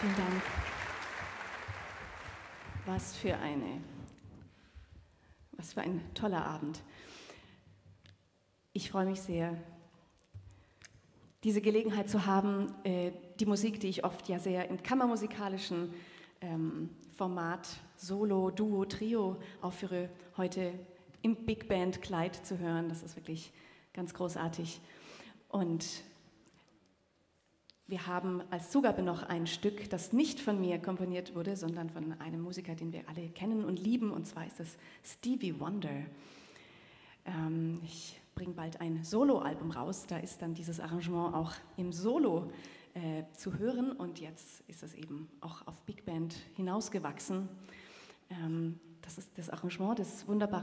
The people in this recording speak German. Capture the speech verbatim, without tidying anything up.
Vielen Dank. Was für eine, was für ein toller Abend. Ich freue mich sehr, diese Gelegenheit zu haben, die Musik, die ich oft ja sehr im kammermusikalischen Format Solo, Duo, Trio aufführe, heute im Big Band Kleid zu hören. Das ist wirklich ganz großartig. Und wir haben als Zugabe noch ein Stück, das nicht von mir komponiert wurde, sondern von einem Musiker, den wir alle kennen und lieben, und zwar ist es Stevie Wonder. Ähm, ich bringe bald ein Soloalbum raus, da ist dann dieses Arrangement auch im Solo äh, zu hören, und jetzt ist es eben auch auf Big Band hinausgewachsen. Ähm, das ist das Arrangement des wunderbaren